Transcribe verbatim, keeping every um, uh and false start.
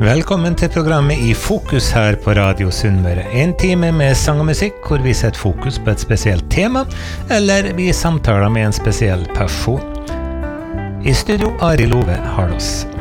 Velkommen til programmet I Fokus her på Radio Sunnmøre. En time med sang og musikk, hvor vi setter fokus på et spesielt tema, eller vi samtaler med en spesiell person. I studio, Ari Love Harlås.